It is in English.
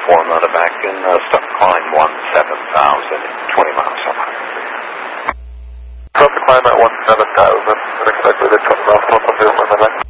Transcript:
on the back and start climb 17,000, 20 miles up high. Start climb at 17,000, and expect within 20 miles up on the back.